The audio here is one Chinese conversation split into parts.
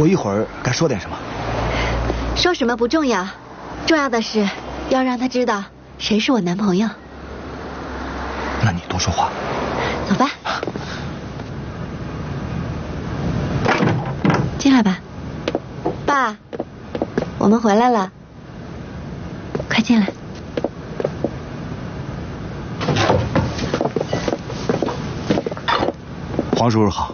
我一会儿该说点什么？ 说什么不重要，重要的是要让他知道谁是我男朋友。 那你多说话。 走吧，进来吧。爸，我们回来了，快进来。 黄叔叔好。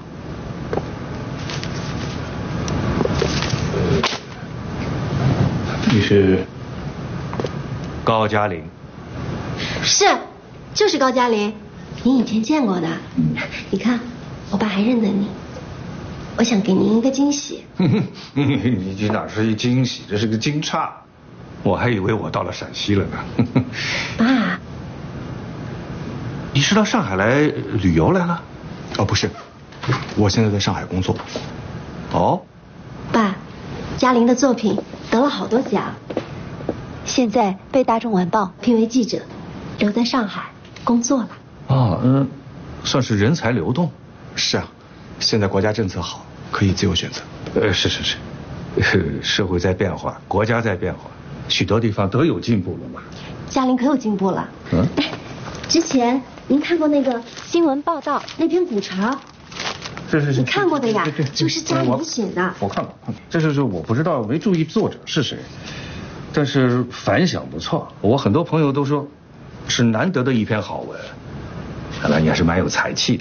你是高嘉玲？ 是，就是高嘉玲，您以前见过的。你看，我爸还认得你。我想给您一个惊喜。 你这哪是一惊喜，这是个惊诧。我还以为我到了陕西了呢。 爸， 你是到上海来旅游来了？ 哦，不是，我现在在上海工作。 哦， 爸，嘉玲的作品得了好多奖， 现在被《大众晚报》 聘为记者，留在上海工作了。 哦，算是人才流动。 是啊，现在国家政策好，可以自由选择。 是，社会在变化，国家在变化，许多地方都有进步了嘛。 嘉玲可有进步了。之前您看过那个新闻报道那篇古潮？ 是， 你看过的呀？ 对， 就是嘉玲写的。 我看过。这就是我不知道，没注意作者是谁，但是反响不错。我很多朋友都说，是难得的一篇好文。看来你还是蛮有才气的。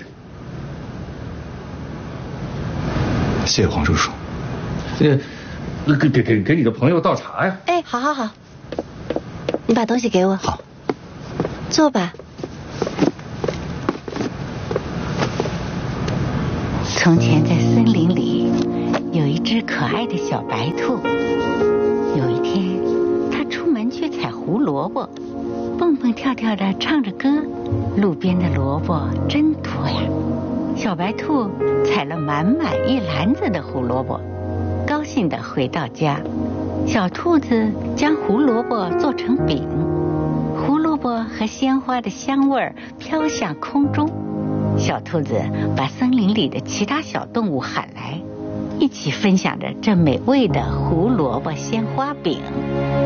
谢谢黄叔叔。 给你的朋友倒茶呀。 哎，好，你把东西给我。 好， 坐吧。 从前在森林里有一只可爱的小白兔。有一天，它出门去采胡萝卜，蹦蹦跳跳地唱着歌。路边的萝卜真多呀！小白兔采了满满一篮子的胡萝卜，高兴地回到家。小兔子将胡萝卜做成饼，胡萝卜和鲜花的香味飘向空中。小兔子把森林里的其他小动物喊来，一起分享着这美味的胡萝卜鲜花饼。